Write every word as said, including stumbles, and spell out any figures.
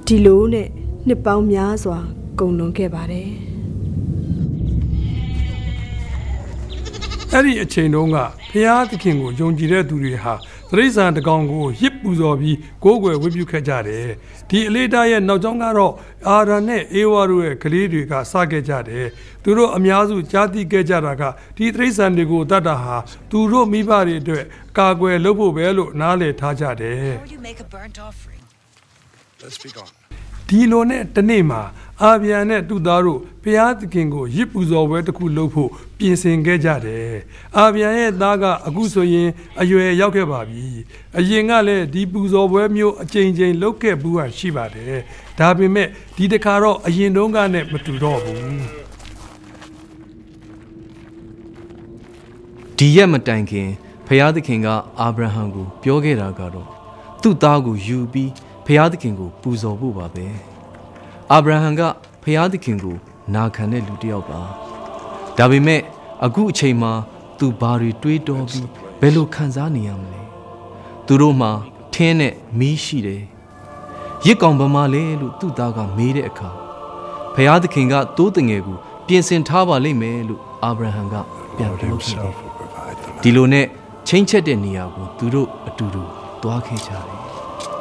ဒီလိုနဲ့နှစ်ပေါင်းများစွာကုန်လွန်ခဲ့ပါတယ်အဲ့ဒီအချိန်တုန်းကဘုရားသခင်ကိုယုံကြည်တဲ့သူတွေဟာတိရစ္ဆာန်တစ်ကောင်ကိုရစ်ပူဇော်ပြီးကိုးကွယ်ဝတ်ပြုခဲ့ကြတယ်ဒီအလေးထားရဲ့နောက်ကျောင်းကတော့အာရန်နဲ့အေဝါတို့ရဲ့ကလေးတွေကစခဲ့ကြတယ်သူတို့အများစုကြားသိခဲ့ကြတာကဒီတိရစ္ဆာန်တွေကိုတတ်တာဟာသူတို့မိဘတွေအတွက်ကာကွယ်လုပ်ဖို့ပဲလို့နားလည်ထားကြတယ်ဒီလိုနဲ့တနေ့မှာအာဗျာနဲ့သူ့သားတို့ဘုရားသခင်ကိုရစ်ပူဇော်ပွဲတစ်ခုလုပ်ဖို့ပြင်ဆင်ခဲ့ကြတယ်အာဗျာရဲ့သားကအခုဆိုရင်အရွယ်ရောက်ခဲ့ပါပြီအရင်ကလည်းဒီပူဇော်ပွဲမျိုးအကြိမ်ကြိမ်လုပ်ခဲ့ဘူးဟာရှိပါတယ်ဒါပေမဲ့ဒီတစ်ခါတော့အရင်တုန်းကနဲ့မတူတော့ဘူးဒီရက်မတိုင်ခင်ဘုရားသခင်ကအာဗြဟံကိုပြောခဲ့တာကတော့သူ့သားကိုယူပြီးဘုရားသခင်ကိုပူဇော်ဖို့ပါပဲအာဗြဟံကဘုရားသခင်ကိုနာခံတဲ့လူတစ်ယောက်ပါဒါပေမဲ့အခုအချိန်မှာသူဘာတွေတွေးတောပြီးဘယ်လိုခံစားနေရမလဲသူတို့မှာထင်းနဲ့မီးရှိတယ်ရစ်ကောင်ဗမာလဲလို့သူ့သားကမေးတဲ့အခါဘုရားသခင်ကတိုးတငယ်ကိုပြင်ဆင်ထားပါလိမ့်မယ်လို့အာဗြဟံကပြန်ပြောခဲ့တယ်ဒီလိုနဲ့ချင်းချက်တဲ့နေရာကိုသူတို့အတူတူသွားခဲ့ကြတယ်